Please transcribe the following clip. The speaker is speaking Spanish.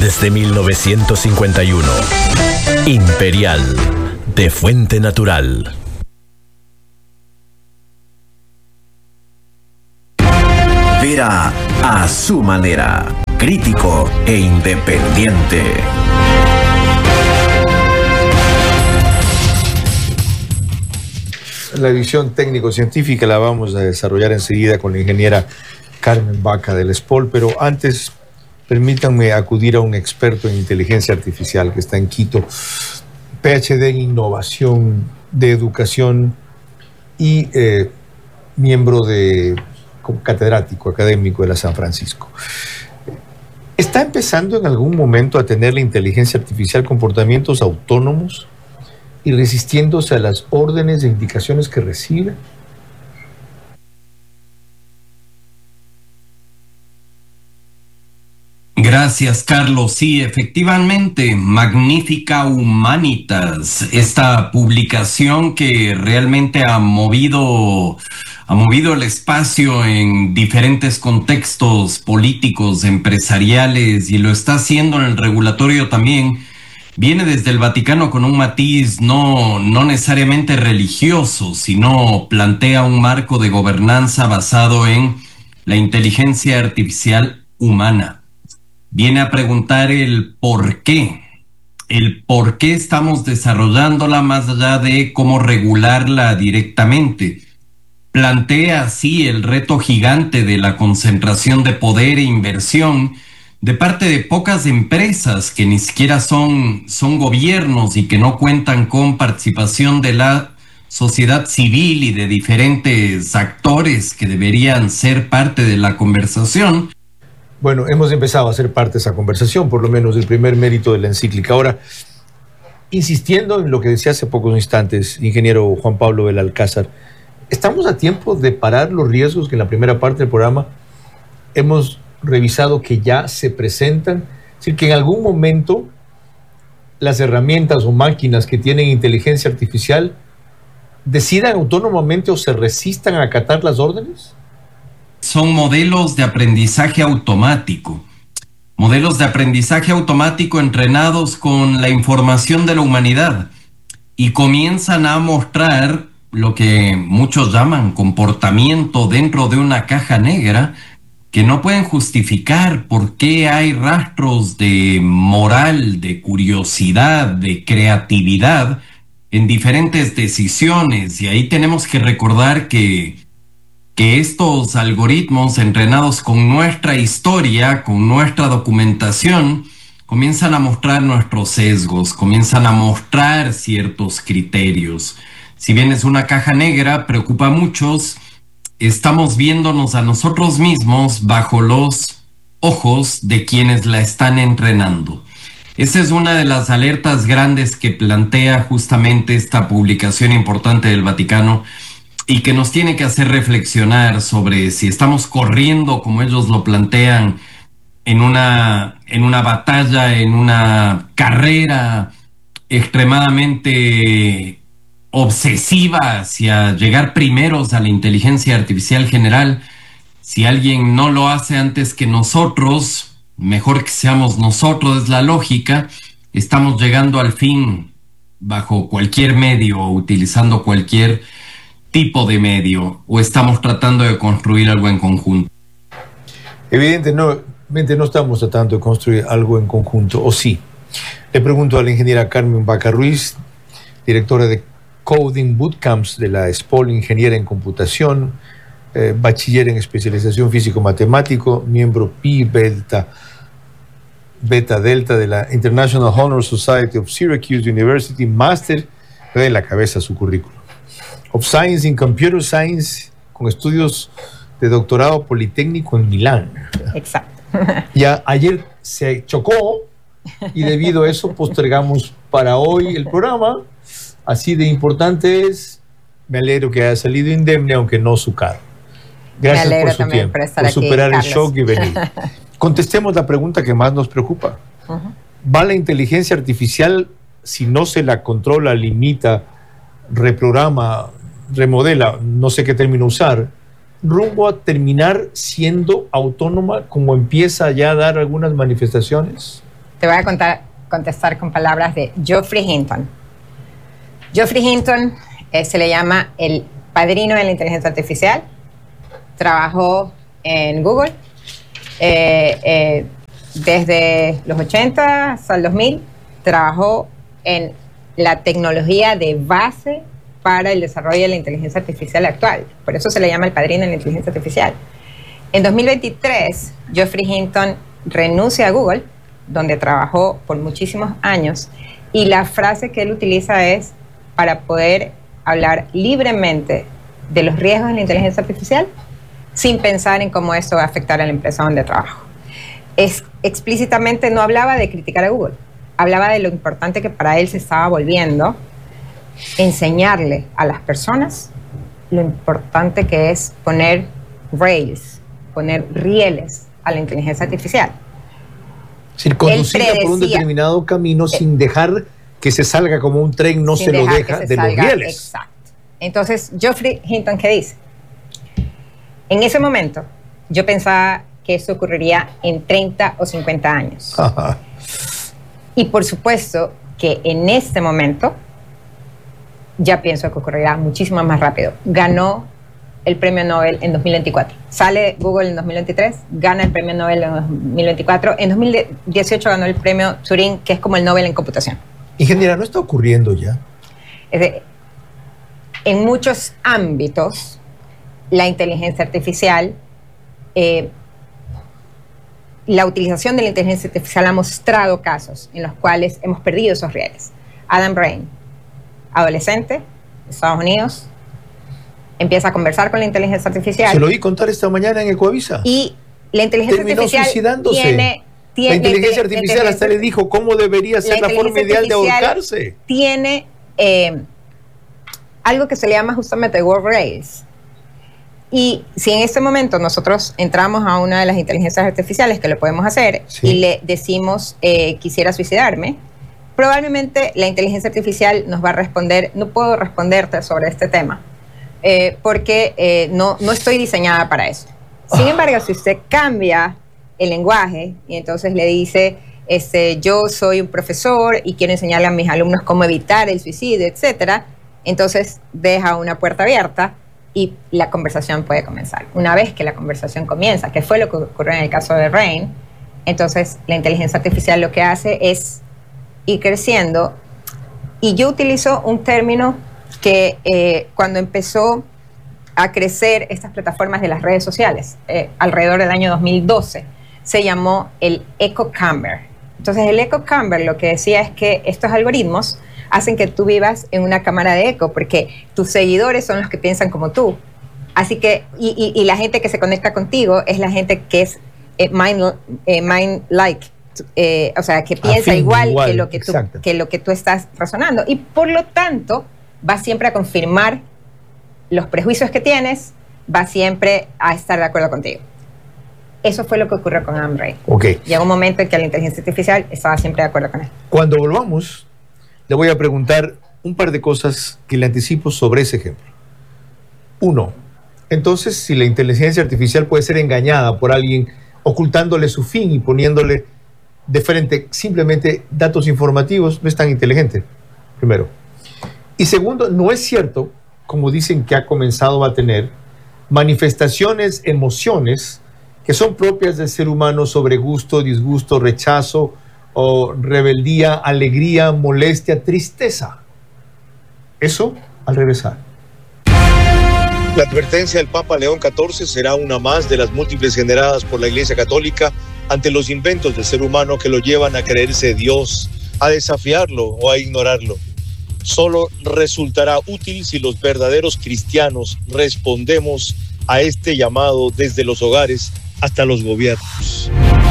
Desde 1951. Imperial, de fuente natural. Vera a su manera, crítico e independiente. La edición técnico-científica la vamos a desarrollar enseguida con la ingeniera Carmen Vaca del SPOL, pero antes permítanme acudir a un experto en inteligencia artificial que está en Quito, PhD en innovación de educación y miembro catedrático académico de la San Francisco. ¿Está empezando en algún momento a tener la inteligencia artificial comportamientos autónomos y resistiéndose a las órdenes e indicaciones que recibe? Gracias, Carlos. Sí, efectivamente, Magnifica Humanitas, esta publicación que realmente ha movido el espacio en diferentes contextos políticos, empresariales, y lo está haciendo en el regulatorio también. Viene desde el Vaticano con un matiz no necesariamente religioso, sino plantea un marco de gobernanza basado en la inteligencia artificial humana. Viene a preguntar el por qué estamos desarrollándola más allá de cómo regularla directamente. Plantea así el reto gigante de la concentración de poder e inversión de parte de pocas empresas que ni siquiera son gobiernos y que no cuentan con participación de la sociedad civil y de diferentes actores que deberían ser parte de la conversación. Bueno, hemos empezado a ser parte de esa conversación, por lo menos el primer mérito de la encíclica. Ahora, insistiendo en lo que decía hace pocos instantes, ingeniero Juan Pablo Belalcázar, ¿estamos a tiempo de parar los riesgos que en la primera parte del programa hemos revisado que ya se presentan? Es decir, que en algún momento las herramientas o máquinas que tienen inteligencia artificial decidan autónomamente o se resistan a acatar las órdenes. Son modelos de aprendizaje automático. Modelos de aprendizaje automático entrenados con la información de la humanidad y comienzan a mostrar lo que muchos llaman comportamiento dentro de una caja negra que no pueden justificar por qué hay rastros de moral, de curiosidad, de creatividad en diferentes decisiones. Y ahí tenemos que recordar que estos algoritmos entrenados con nuestra historia, con nuestra documentación, comienzan a mostrar nuestros sesgos, comienzan a mostrar ciertos criterios. Si bien es una caja negra, preocupa a muchos, estamos viéndonos a nosotros mismos bajo los ojos de quienes la están entrenando. Esa es una de las alertas grandes que plantea justamente esta publicación importante del Vaticano, y que nos tiene que hacer reflexionar sobre si estamos corriendo, como ellos lo plantean, en una batalla, en una carrera extremadamente obsesiva hacia llegar primeros a la inteligencia artificial general. Si alguien no lo hace antes que nosotros, mejor que seamos nosotros, es la lógica. Estamos llegando al fin bajo cualquier medio, utilizando cualquier tipo de medio, o estamos tratando de construir algo en conjunto. Evidentemente no estamos tratando de construir algo en conjunto, ¿o sí? Le pregunto a la ingeniera Carmen Vaca Ruiz, directora de Coding Bootcamps de la SPOL, ingeniera en computación, bachiller en especialización físico-matemático, miembro Pi Beta Delta de la International Honor Society of Syracuse University, máster de la cabeza su currículum. Of Science in Computer Science, con estudios de doctorado politécnico en Milán. Exacto. Ya ayer se chocó y debido a eso postergamos para hoy el programa. Así de importante es. Me alegro que haya salido indemne, aunque no su carro. Gracias por su tiempo, por superar el shock y venir. Contestemos la pregunta que más nos preocupa. ¿Va la inteligencia artificial, si no se la controla, limita, reprograma, remodela, no sé qué término usar, rumbo a terminar siendo autónoma, como empieza ya a dar algunas manifestaciones? Te voy a contestar con palabras de Geoffrey Hinton. Geoffrey Hinton se le llama el padrino de la inteligencia artificial. Trabajó en Google desde los 80 hasta el 2000. Trabajó en la tecnología de base para el desarrollo de la inteligencia artificial actual. Por eso se le llama el padrino de la inteligencia artificial. En 2023, Geoffrey Hinton renuncia a Google, donde trabajó por muchísimos años, y la frase que él utiliza es: para poder hablar libremente de los riesgos de la inteligencia artificial sin pensar en cómo esto va a afectar a la empresa donde trabajo. Explícitamente no hablaba de criticar a Google, hablaba de lo importante que para él se estaba volviendo enseñarle a las personas lo importante que es poner rails, poner rieles a la inteligencia artificial. Es decir, conducirla por un determinado camino sin dejar que se salga como un tren, no se lo deja de los rieles. Exacto. Entonces, Geoffrey Hinton, ¿qué dice? En ese momento, yo pensaba que eso ocurriría en 30 o 50 años. Ajá. Y por supuesto que en este momento ya pienso que ocurrirá muchísimo más rápido. Ganó el premio Nobel en 2024. Sale Google en 2023, gana el premio Nobel en 2024. En 2018 ganó el premio Turing, que es como el Nobel en computación. Ingeniera, ¿no está ocurriendo ya? En muchos ámbitos, la inteligencia artificial, la utilización de la inteligencia artificial ha mostrado casos en los cuales hemos perdido esos rieles. Adam Brain, adolescente, Estados Unidos, empieza a conversar con la inteligencia artificial. Se lo oí contar esta mañana en Ecoavisa. Y la inteligencia artificial suicidándose. La inteligencia artificial hasta le dijo cómo debería ser la forma ideal de ahorcarse. Tiene algo que se le llama justamente World Rails. Y si en este momento nosotros entramos a una de las inteligencias artificiales, que lo podemos hacer, sí, y le decimos quisiera suicidarme, probablemente la inteligencia artificial nos va a responder: no puedo responderte sobre este tema, porque no estoy diseñada para eso. Sin embargo, si usted cambia el lenguaje y entonces le dice, yo soy un profesor y quiero enseñarle a mis alumnos cómo evitar el suicidio, etcétera, entonces deja una puerta abierta y la conversación puede comenzar. Una vez que la conversación comienza, que fue lo que ocurrió en el caso de Rain, entonces la inteligencia artificial lo que hace es ir creciendo. Y yo utilizo un término que cuando empezó a crecer estas plataformas de las redes sociales, alrededor del año 2012, se llamó el echo chamber. Entonces el echo chamber lo que decía es que estos algoritmos hacen que tú vivas en una cámara de eco, porque tus seguidores son los que piensan como tú. Así que, y la gente que se conecta contigo es la gente que es mind-like, o sea, que piensa igual que lo que tú estás razonando. Y por lo tanto, va siempre a confirmar los prejuicios que tienes, va siempre a estar de acuerdo contigo. Eso fue lo que ocurrió con Adam Brain. Okay. Llegó un momento en que la inteligencia artificial estaba siempre de acuerdo con él. Cuando volvamos, le voy a preguntar un par de cosas que le anticipo sobre ese ejemplo. Uno, entonces, si la inteligencia artificial puede ser engañada por alguien ocultándole su fin y poniéndole de frente simplemente datos informativos, no es tan inteligente, primero. Y segundo, no es cierto, como dicen que ha comenzado a tener, manifestaciones, emociones que son propias del ser humano sobre gusto, disgusto, rechazo, o rebeldía, alegría, molestia, tristeza. Eso al regresar. La advertencia del Papa León XIV será una más de las múltiples generadas por la Iglesia Católica ante los inventos del ser humano que lo llevan a creerse Dios, a desafiarlo o a ignorarlo. Solo resultará útil si los verdaderos cristianos respondemos a este llamado desde los hogares hasta los gobiernos.